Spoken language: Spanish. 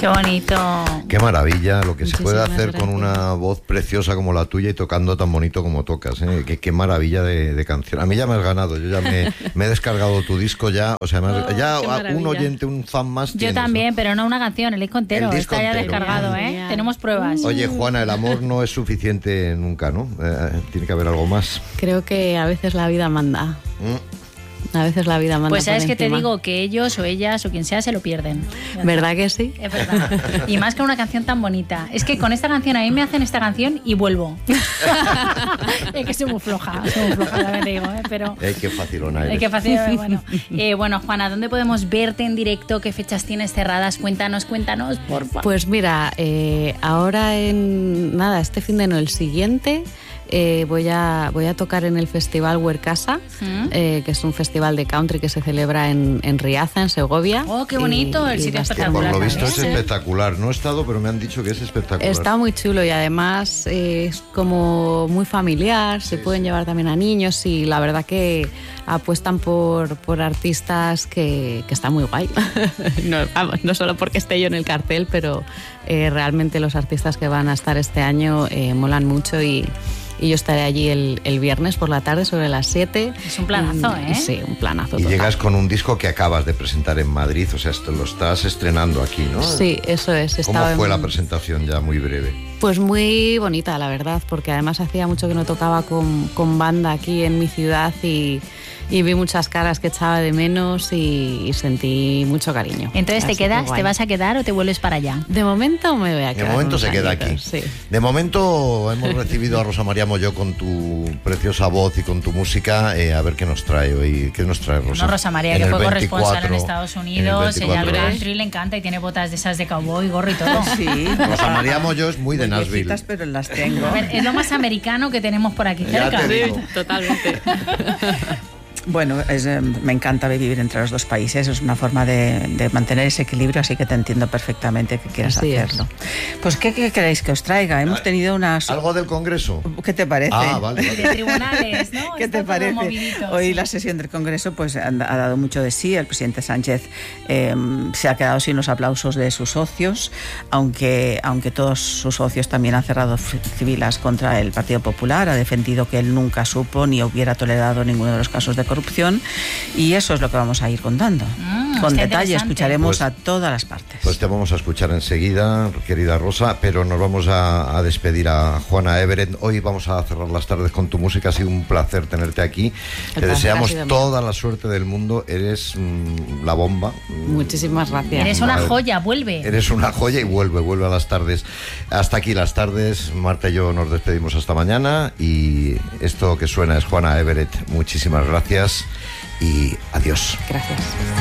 Qué bonito. Qué maravilla lo que Muchísimas se puede hacer gracias. con una voz preciosa como la tuya y tocando tan bonito como tocas, ¿eh? Qué maravilla de canción. A mí ya me has ganado, yo ya me he descargado tu disco ya, o sea, ya qué maravilla. un oyente, un fan más Yo tienes, también, ¿no? pero no una canción, el disco entero. El disco Está ya entero. descargado, Genial. Tenemos pruebas. Oye, Juana, el amor no es suficiente nunca, ¿no? Tiene que haber algo más. Creo que a veces la vida manda. A veces la vida manda. Pues sabes por que te encima. digo que ellos o ellas o quien sea se lo pierden. Ya ¿Verdad está. que sí? Es verdad. Y más que una canción tan bonita. Es que con esta canción a mí me hacen esta canción y vuelvo. Es que soy muy floja, también te digo, pero... Qué facilona eres. Qué fácil, bueno, Juana, ¿dónde podemos verte en directo? ¿Qué fechas tienes cerradas? Cuéntanos, por favor. Pues mira, ahora este fin de no, el siguiente, voy a tocar en el Festival Huercasa, que es un festival de country que se celebra en Riaza, en Segovia. ¡Oh, qué bonito! El sitio Que espectacular. por lo visto es también. espectacular. No he estado, pero me han dicho que es espectacular. Está muy chulo y además es como muy familiar, se pueden llevar también a niños y la verdad que apuestan por artistas que están muy guay. No solo porque esté yo en el cartel, pero realmente los artistas que van a estar este año molan mucho y yo estaré allí el viernes por la tarde sobre las 7. Es un planazo, ¿eh? Sí, un planazo Y total. llegas con un disco que acabas de presentar en Madrid, o sea, esto lo estás estrenando aquí, ¿no? Sí, eso es. ¿Cómo estaba fue en- la presentación ya muy breve? Pues muy bonita, la verdad, porque además hacía mucho que no tocaba con banda aquí en mi ciudad y vi muchas caras que echaba de menos y sentí mucho cariño. Entonces, ¿te Así que quedas, guay. te vas a quedar o te vuelves para allá? De momento me voy a De quedar. momento unos se queda añitos, aquí. Sí. De momento hemos recibido a Rosa María Molló con tu preciosa voz y con tu música. A ver qué nos trae hoy. ¿Qué nos trae Rosa? No, Rosa María, En que el fue corresponsal en 24, Estados en el Unidos. Ella al 24. country le encanta y tiene botas de esas de cowboy, gorro y todo. Sí. Rosa María Molló es muy de Muy Nashville. viejitas, pero las tengo. A ver, es lo más americano que tenemos por aquí Ya cerca. te digo. Totalmente. Bueno, me encanta vivir entre los dos países, es una forma de mantener ese equilibrio, así que te entiendo perfectamente que quieras Así es. hacerlo. Pues, ¿qué queréis que os traiga? Hemos tenido unas... ¿Algo del Congreso? ¿Qué te parece? Ah, vale. De tribunales, ¿no? ¿Qué Está te todo parece? movidito, Hoy sí. la sesión del Congreso pues ha dado mucho de sí. El presidente Sánchez se ha quedado sin los aplausos de sus socios, aunque todos sus socios también han cerrado filas contra el Partido Popular. Ha defendido que él nunca supo ni hubiera tolerado ninguno de los casos de corrupción y eso es lo que vamos a ir contando. Con está detalle interesante. escucharemos Pues- a todas las partes. Pues te vamos a escuchar enseguida, querida Rosa, pero nos vamos a despedir a Juana Everett. Hoy vamos a cerrar las tardes con tu música. Ha sido un placer tenerte aquí. Te placer deseamos ha sido mío. toda la suerte del mundo. Eres la bomba. Muchísimas gracias. Eres una Vale. joya, vuelve. Eres una joya y vuelve a las tardes. Hasta aquí las tardes. Marta y yo nos despedimos hasta mañana. Y esto que suena es Juana Everett. Muchísimas gracias y adiós. Gracias.